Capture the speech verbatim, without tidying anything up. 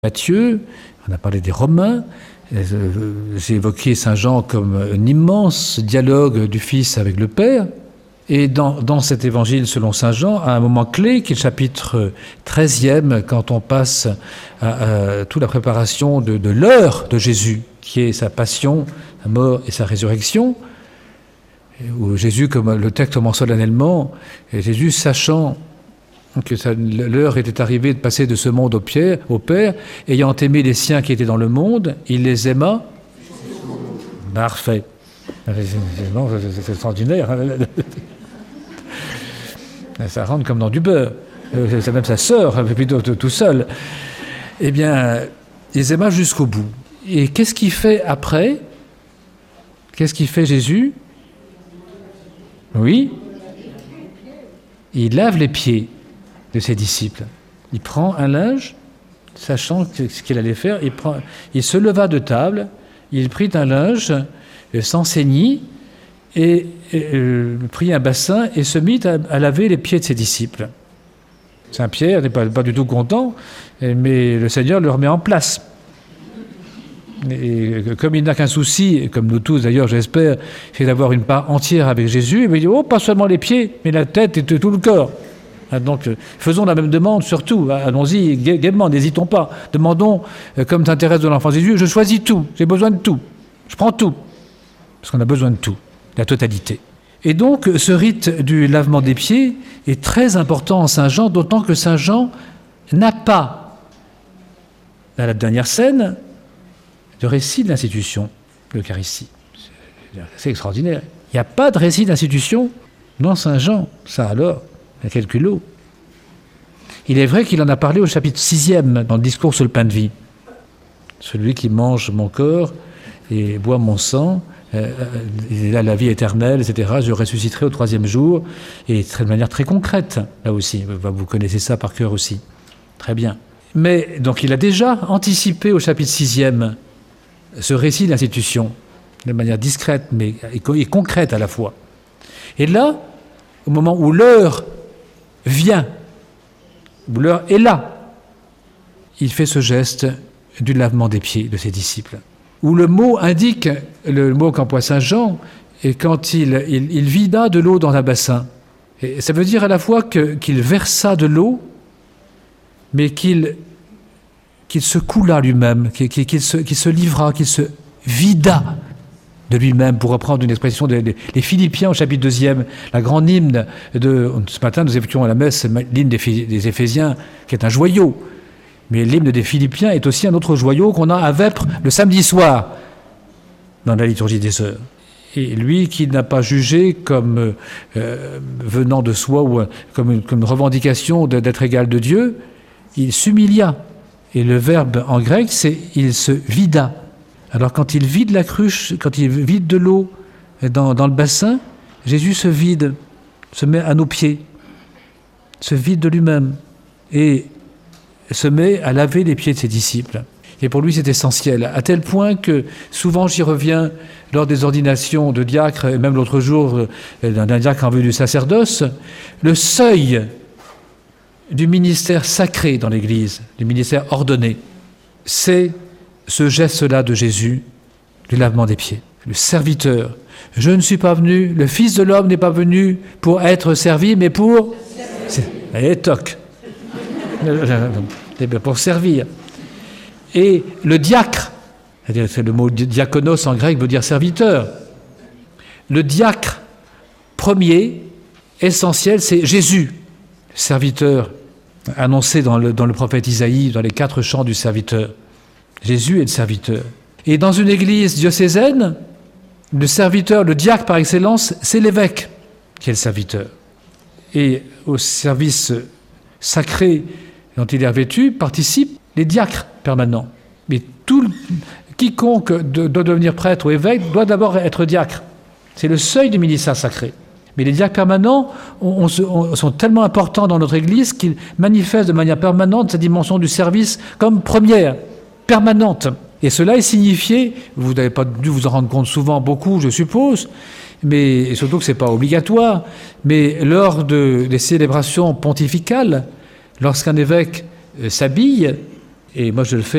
Matthieu, on a parlé des Romains, j'ai évoqué Saint Jean comme un immense dialogue du Fils avec le Père. Et dans, dans cet évangile selon Saint Jean, à un moment clé, qui est le chapitre treizième, quand on passe à, à toute la préparation de, de l'heure de Jésus, qui est sa passion, sa mort et sa résurrection, où Jésus, comme le texte commence solennellement, et Jésus sachant que ça, l'heure était arrivée de passer de ce monde au, Pierre, au Père, ayant aimé les siens qui étaient dans le monde, il les aima. Parfait. C'est extraordinaire. Ça rentre comme dans du beurre. C'est même sa sœur, plutôt tout seul. Eh bien, il les aima jusqu'au bout. Et qu'est-ce qu'il fait après? Qu'est-ce qu'il fait Jésus? Oui. Il lave les pieds de ses disciples. Il prend un linge, sachant ce qu'il allait faire, il, prend, il se leva de table, il prit un linge, s'enseignit, et, et euh, prit un bassin et se mit à, à laver les pieds de ses disciples. Saint Pierre n'est pas, pas du tout content, mais le Seigneur le remet en place. Et comme il n'a qu'un souci, comme nous tous d'ailleurs j'espère, c'est d'avoir une part entière avec Jésus, il dit, oh, pas seulement les pieds, mais la tête et tout le corps. Donc, faisons la même demande surtout. Allons-y gaiement, n'hésitons pas. Demandons, comme t'intéresse de l'enfant Jésus, je choisis tout, j'ai besoin de tout. Je prends tout. Parce qu'on a besoin de tout, la totalité. Et donc, ce rite du lavement des pieds est très important en Saint Jean, d'autant que Saint Jean n'a pas, dans la dernière scène, de récit de l'institution de l'Eucharistie. C'est extraordinaire. Il n'y a pas de récit d'institution dans Saint Jean. Ça alors, il y a quelques lots. Il est vrai qu'il en a parlé au chapitre sixième, dans le discours sur le pain de vie. Celui qui mange mon corps et boit mon sang, euh, il a la vie éternelle, et cetera. Je ressusciterai au troisième jour, et de manière très concrète, là aussi. Vous connaissez ça par cœur aussi. Très bien. Mais donc il a déjà anticipé au chapitre sixième ce récit d'institution, de manière discrète, mais et concrète à la fois. Et là, au moment où l'heure vient, où l'heure est là, il fait ce geste du lavement des pieds de ses disciples. Où le mot indique, le mot qu'emploie Saint Jean, et quand il, il, il vida de l'eau dans un bassin. Et ça veut dire à la fois que, qu'il versa de l'eau, mais qu'il, qu'il se coula lui-même, qu'il, qu'il, se, qu'il se livra, qu'il se vida de lui-même, pour reprendre une expression des, des, des Philippiens au chapitre deuxième, la grande hymne de... Ce matin, nous évoquions à la messe l'hymne des, des Éphésiens, qui est un joyau. Mais l'hymne des Philippiens est aussi un autre joyau qu'on a à Vêpres le samedi soir, dans la liturgie des heures. Et lui qui n'a pas jugé comme euh, venant de soi, ou comme une, comme une revendication de, d'être égal de Dieu, il s'humilia. Et le verbe en grec, c'est « il se vida ». Alors quand il vide la cruche, quand il vide de l'eau dans, dans le bassin, Jésus se vide, se met à nos pieds, se vide de lui-même et se met à laver les pieds de ses disciples. Et pour lui, c'est essentiel, à tel point que souvent j'y reviens lors des ordinations de diacres, et même l'autre jour d'un diacre en vue du sacerdoce, le seuil du ministère sacré dans l'Église, du ministère ordonné, c'est ce geste-là de Jésus, du lavement des pieds. Le serviteur. Je ne suis pas venu, le Fils de l'homme n'est pas venu pour être servi, mais pour... Et toc. Pour servir. Et le diacre, c'est-à-dire c'est le mot diakonos en grec, veut dire serviteur. Le diacre premier, essentiel, c'est Jésus, serviteur, annoncé dans le, dans le prophète Isaïe, dans les quatre chants du serviteur. Jésus est le serviteur. Et dans une église diocésaine, le serviteur, le diacre par excellence, c'est l'évêque qui est le serviteur. Et au service sacré dont il est revêtu participent les diacres permanents. Mais tout, quiconque de, doit devenir prêtre ou évêque doit d'abord être diacre. C'est le seuil du ministère sacré. Mais les diacres permanents on, on, on, sont tellement importants dans notre Église qu'ils manifestent de manière permanente cette dimension du service comme première, permanente. Et cela est signifié, vous n'avez pas dû vous en rendre compte souvent, beaucoup, je suppose, mais et surtout que ce n'est pas obligatoire, mais lors de, des célébrations pontificales, lorsqu'un évêque euh, s'habille, Et moi, je le fais